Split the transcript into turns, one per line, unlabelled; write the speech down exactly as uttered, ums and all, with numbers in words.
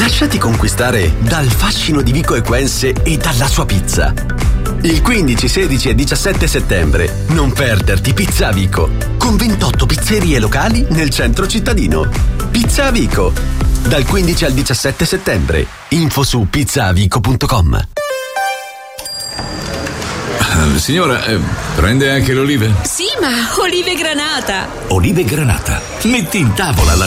Lasciati conquistare dal fascino di Vico Equense e dalla sua pizza. Il quindici, sedici e diciassette settembre non perderti Pizza a Vico, con ventotto pizzerie locali nel centro cittadino. Pizza a Vico, dal quindici al diciassette settembre. Info su pizzavico punto com.
Signora, eh, prende anche l'olive?
Sì, ma olive granata.
Olive granata. Metti in tavola la